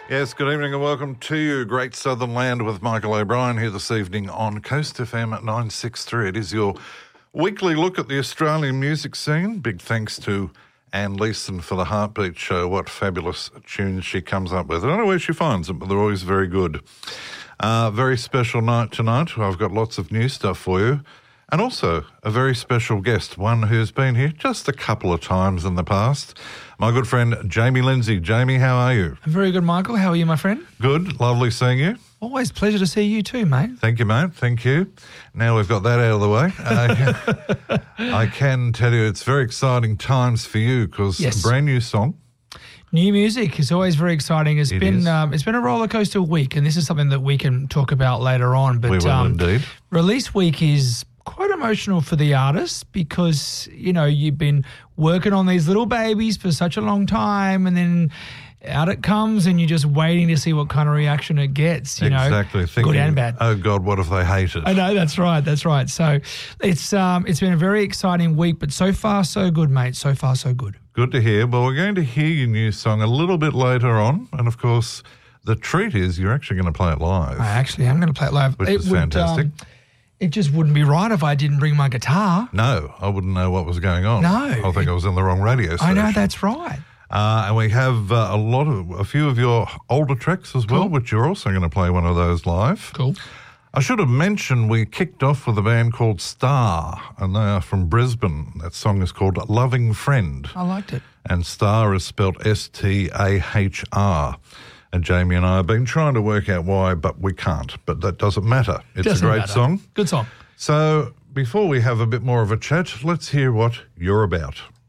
Yes, good evening and welcome to you, Great Southern Land with Michael O'Brien here this evening on Coast FM at 963. It is your weekly look at the Australian music scene. Big thanks to Anne Leeson for the Heartbeat Show. What fabulous tunes she comes up with. I don't know where she finds them, but they're always very good. Very special night tonight. I've got lots of new stuff for you. And also a very special guest, one who's been here just a couple of times in the past. My good friend, Jamie Lindsay. Jamie, how are you? I'm very good, Michael. How are you, my friend? Good. Lovely seeing you. Always pleasure to see you too, mate. Thank you, mate. Thank you. Now we've got that out of the way. I can tell you it's very exciting times for you because a brand new song. New music is always very exciting. It's been a roller coaster week, and this is something that we can talk about later on. But we will indeed. Release week is quite emotional for the artist because, you know, you've been working on these little babies for such a long time and then out it comes and you're just waiting to see what kind of reaction it gets, you know, thinking, good and bad. Oh, God, what if they hate it? I know, that's right. So it's been a very exciting week, but so far so good, mate. So far so good. Good to hear. Well, we're going to hear your new song a little bit later on, and of course the treat is you're actually going to play it live. I actually am going to play it live. Which is fantastic. It just wouldn't be right if I didn't bring my guitar. No, I wouldn't know what was going on. No. I think I was in the wrong radio station. I know, that's right. And we have a few of your older tracks as well, which you're also going to play one of those live. Cool. I should have mentioned we kicked off with a band called Star, and they are from Brisbane. That song is called Loving Friend. I liked it. And Star is spelled S-T-A-H-R. And Jamie and I have been trying to work out why, but we can't. But that doesn't matter. It's a great song. Good song. So before we have a bit more of a chat, let's hear what you're about.